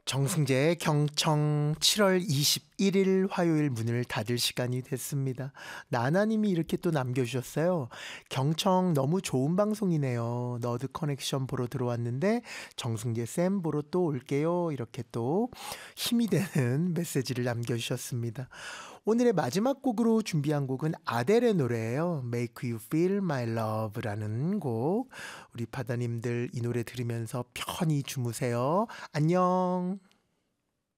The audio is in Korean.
정승재의 경청 7월 21일 화요일 문을 닫을 시간이 됐습니다. 나나님이 이렇게 또 남겨주셨어요. 경청 너무 좋은 방송이네요. 너드 커넥션 보러 들어왔는데 정승재 쌤 보러 또 올게요. 이렇게 또 힘이 되는 메시지를 남겨주셨습니다. 오늘의 마지막 곡으로 준비한 곡은 아델의 노래예요. Make You Feel My Love라는 곡. 우리 바다님들 이 노래 들으면서 편히 주무세요. 안녕.